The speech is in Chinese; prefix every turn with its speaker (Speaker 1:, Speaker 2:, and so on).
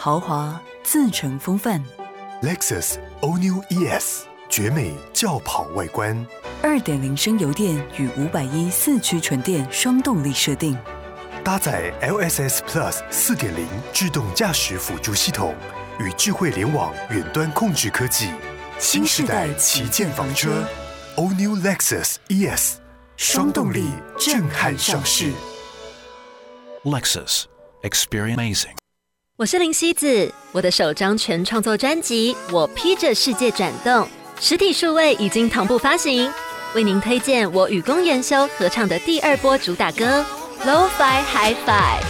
Speaker 1: 豪华自成风范。
Speaker 2: Lexus All New ES 绝美轿跑外观
Speaker 1: ，2.0升油电与510四驱纯电双动力设定，
Speaker 2: 搭载 LSS Plus 4.0自动驾驶辅助系统与智慧联网远端控制科技，新时代旗舰房车 All New Lexus ES 双动力震撼上市。
Speaker 3: Lexus Experience Amazing。
Speaker 4: 我是林希子，我的首张全创作专辑《我披着世界转动》实体数位已经同步发行，为您推荐我与公研修合唱的第2波主打歌《Lo-Fi Hi-Fi》。